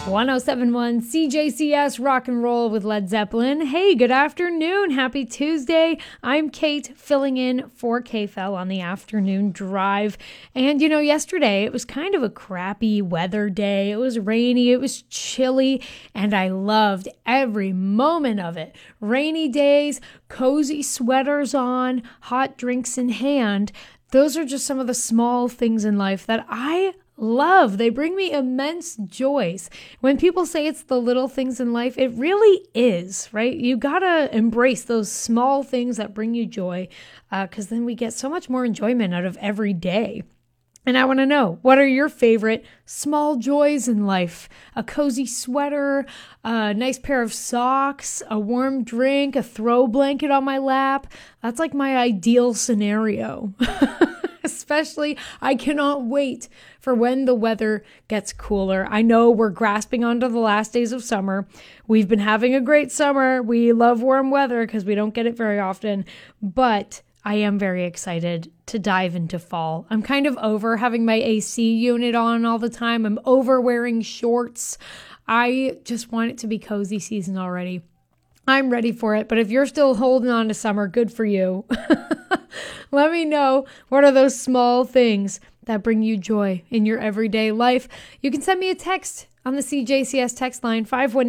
1071 CJCS Rock and Roll with Led Zeppelin. Hey, good afternoon. Happy Tuesday. I'm Kate, filling in for KFEL on the afternoon drive. And yesterday it was kind of a crappy weather day. It was rainy, it was chilly, and I loved every moment of it. Rainy days, cozy sweaters on, hot drinks in hand. Those are just some of the small things in life that I love. They bring me immense joys. When people say it's the little things in life, it really is, right? You gotta embrace those small things that bring you joy, because then we get so much more enjoyment out of every day. And I want to know, what are your favorite small joys in life? A cozy sweater, a nice pair of socks, a warm drink, a throw blanket on my lap. That's like my ideal scenario. Especially, I cannot wait for when the weather gets cooler. I know we're grasping onto the last days of summer. We've been having a great summer. We love warm weather because we don't get it very often. But I am very excited to dive into fall. I'm kind of over having my AC unit on all the time. I'm over wearing shorts. I just want it to be cozy season already. I'm ready for it, but if you're still holding on to summer, good for you. Let me know, what are those small things that bring you joy in your everyday life? You can send me a text on the CJCS text line,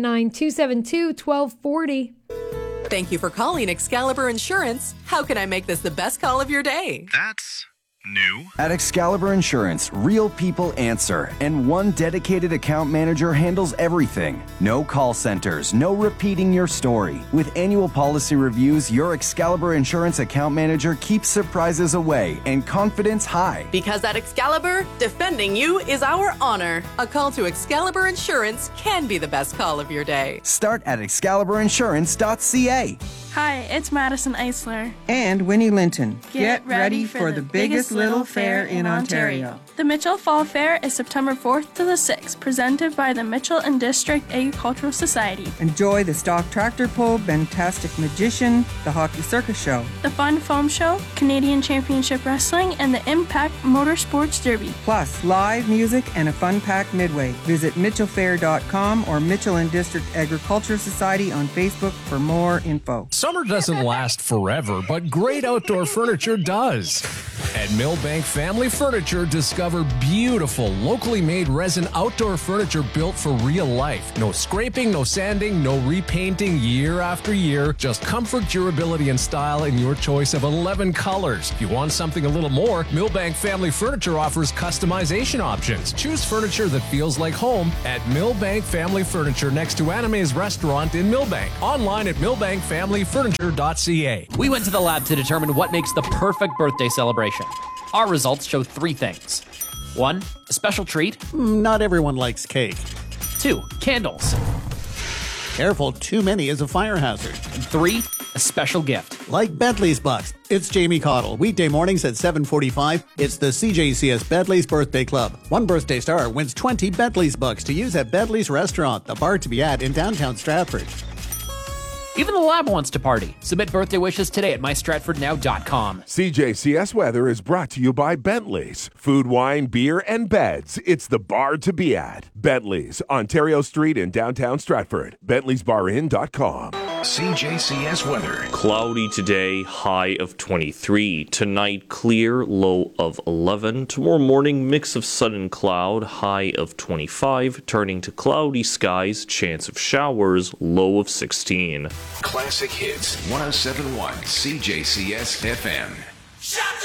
519-272-1240. Thank you for calling Excalibur Insurance. How can I make this the best call of your day? That's new. At Excalibur Insurance, real people answer, and one dedicated account manager handles everything. No call centers, no repeating your story. With annual policy reviews, your Excalibur Insurance account manager keeps surprises away and confidence high. Because at Excalibur, defending you is our honor. A call to Excalibur Insurance can be the best call of your day. Start at excaliburinsurance.ca. Hi, it's Madison Eisler. And Winnie Linton. Get ready for the biggest little fair in Ontario. The Mitchell Fall Fair is September 4th to the 6th, presented by the Mitchell and District Agricultural Society. Enjoy the stock tractor pull, Fantastic Magician, the Hockey Circus Show, the Fun Foam Show, Canadian Championship Wrestling, and the Impact Motorsports Derby. Plus, live music and a fun-packed midway. Visit mitchellfair.com or Mitchell and District Agricultural Society on Facebook for more info. Summer doesn't last forever, but great outdoor furniture does. At Millbank Family Furniture, discover beautiful, locally made resin outdoor furniture built for real life. No scraping, no sanding, no repainting year after year. Just comfort, durability, and style in your choice of 11 colors. If you want something a little more, Millbank Family Furniture offers customization options. Choose furniture that feels like home at Millbank Family Furniture next to Anime's Restaurant in Millbank. Online at millbankfamilyfurniture.ca. We went to the lab to determine what makes the perfect birthday celebration. Our results show 3 things. 1, a special treat. Not everyone likes cake. 2, candles. Careful, too many is a fire hazard. And 3, a special gift. Like Bentley's Bucks. It's Jamie Cottle. Weekday mornings at 7:45. It's the CJCS Bentley's Birthday Club. One birthday star wins 20 Bentley's Bucks to use at Bentley's Restaurant, the bar to be at in downtown Stratford. Even the lab wants to party. Submit birthday wishes today at mystratfordnow.com. CJCS weather is brought to you by Bentley's. Food, wine, beer, and beds. It's the bar to be at. Bentley's, Ontario Street in downtown Stratford. Bentley'sBarIn.com. CJCS weather. Cloudy today, high of 23. Tonight, clear, low of 11. Tomorrow morning, mix of sun and cloud, high of 25. Turning to cloudy skies, chance of showers, low of 16. Classic Hits 1071 CJCS FM.